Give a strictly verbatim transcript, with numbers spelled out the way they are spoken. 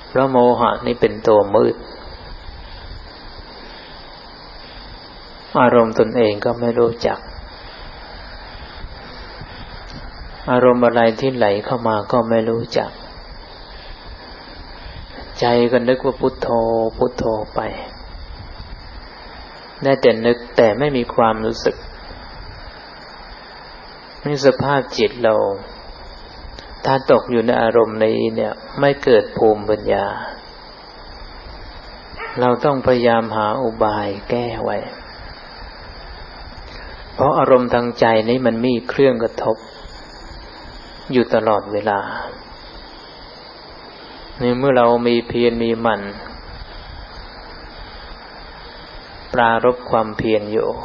เพราะโมหะนี่เป็นตัวมืดอารมณ์ตนเองก็ไม่รู้จักอารมณ์อะไรที่ไหลเข้ามาก็ไม่รู้จักใจก็นึกว่าพุทโธพุทโธไปได้แต่นึกแต่ไม่มีความรู้สึกนี่สภาพจิตเราถ้าตกอยู่ในอารมณ์นี้เนี่ยไม่เกิดภูมิปัญญาเราต้องพยายามหาอุบายแก้ไว้เพราะอารมณ์ทางใจนี้มันมีเครื่องกระทบอยู่ตลอดเวลาในเมื่อเรามีเพียรมีหมั่นปรารภความเพียรอยู่